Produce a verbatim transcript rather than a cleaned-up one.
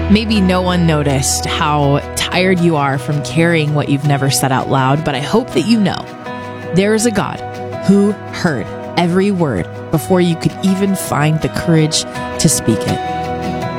Maybe no one noticed how tired you are from carrying what you've never said out loud, but I hope that you know there is a God who heard every word before you could even find the courage to speak it.